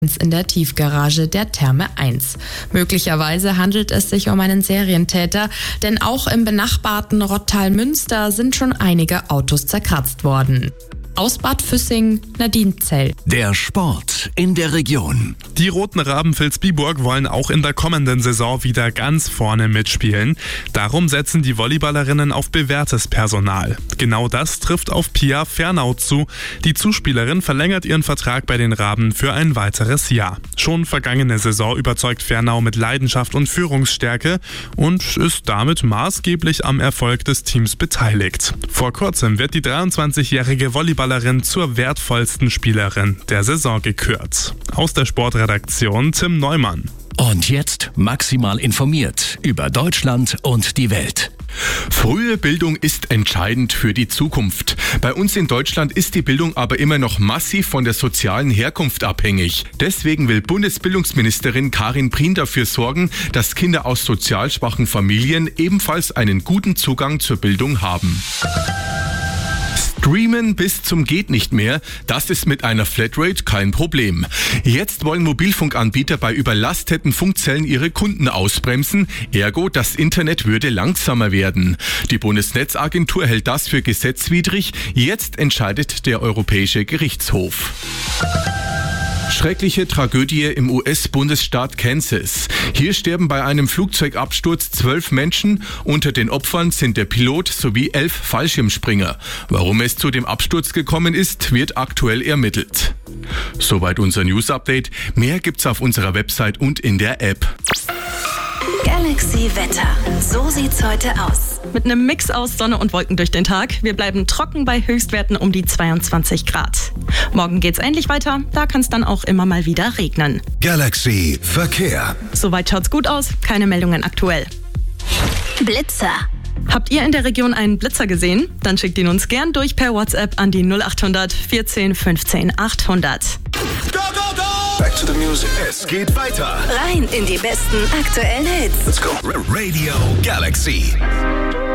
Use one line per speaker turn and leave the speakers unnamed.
in der Tiefgarage der Therme 1. Möglicherweise handelt es sich um einen Serientäter, denn auch im benachbarten Rottal-Münster sind schon einige Autos zerkratzt worden. Aus Bad Füssing, Nadine Zell.
Der Sport in der Region.
Die Roten Raben Vilsbiburg wollen auch in der kommenden Saison wieder ganz vorne mitspielen. Darum setzen die Volleyballerinnen auf bewährtes Personal. Genau das trifft auf Pia Fernau zu. Die Zuspielerin verlängert ihren Vertrag bei den Raben für ein weiteres Jahr. Schon vergangene Saison überzeugt Fernau mit Leidenschaft und Führungsstärke und ist damit maßgeblich am Erfolg des Teams beteiligt. Vor kurzem wird die 23-jährige Volleyballerin zur wertvollsten Spielerin der Saison gekürt. Aus der Sportredaktion Tim Neumann.
Und jetzt maximal informiert über Deutschland und die Welt.
Frühe Bildung ist entscheidend für die Zukunft. Bei uns in Deutschland ist die Bildung aber immer noch massiv von der sozialen Herkunft abhängig. Deswegen will Bundesbildungsministerin Karin Prien dafür sorgen, dass Kinder aus sozial schwachen Familien ebenfalls einen guten Zugang zur Bildung haben. Streamen bis zum geht nicht mehr, das ist mit einer Flatrate kein Problem. Jetzt wollen Mobilfunkanbieter bei überlasteten Funkzellen ihre Kunden ausbremsen, ergo das Internet würde langsamer werden. Die Bundesnetzagentur hält das für gesetzwidrig, jetzt entscheidet der Europäische Gerichtshof. Schreckliche Tragödie im US-Bundesstaat Kansas. Hier sterben bei einem Flugzeugabsturz 12 Menschen. Unter den Opfern sind der Pilot sowie 11 Fallschirmspringer. Warum es zu dem Absturz gekommen ist, wird aktuell ermittelt. Soweit unser News-Update. Mehr gibt's auf unserer Website und in der App.
Galaxy Wetter. So sieht's heute aus.
Mit einem Mix aus Sonne und Wolken durch den Tag. Wir bleiben trocken bei Höchstwerten um die 22 Grad. Morgen geht's ähnlich weiter. Da kann es dann auch immer mal wieder regnen.
Galaxy Verkehr.
Soweit schaut's gut aus. Keine Meldungen aktuell.
Blitzer.
Habt ihr in der Region einen Blitzer gesehen? Dann schickt ihn uns gern durch per WhatsApp an die 0800 14 15 800.
Go, go, go! Back to the music. Es geht weiter.
Rein in die besten aktuellen Hits.
Let's go. Radio Galaxy.